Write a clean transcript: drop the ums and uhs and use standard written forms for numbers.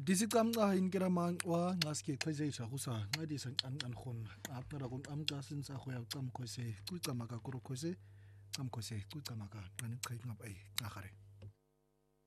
Disicamca inkiraman wa ngaske khwezesha kusa ncedisa ncancan khona apera kon amca sinsa khoya cam khwese kucama ka kuro khwese cam khwese kucama ka qani qhayingap ay ngahare